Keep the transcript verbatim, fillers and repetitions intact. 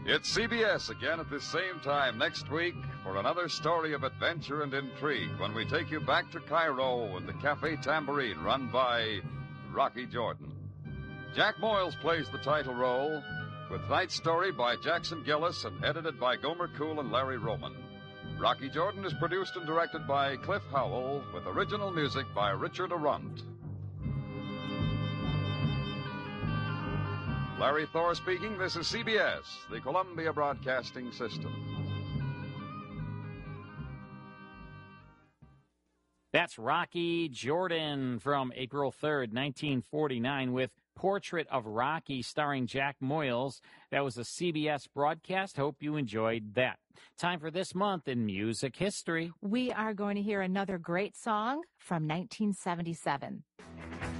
It's C B S again at this same time next week for another story of adventure and intrigue when we take you back to Cairo and the Cafe Tambourine run by Rocky Jordan. Jack Moyles plays the title role, with tonight's story by Jackson Gillis and edited by Gomer Cool and Larry Roman. Rocky Jordan is produced and directed by Cliff Howell, with original music by Richard Arundt. Larry Thor speaking. This is C B S, the Columbia Broadcasting System. That's Rocky Jordan from April third, nineteen forty-nine, with Portrait of Rocky starring Jack Moyles. That was a C B S broadcast. Hope you enjoyed that. Time for this month in music history. We are going to hear another great song from nineteen seventy-seven.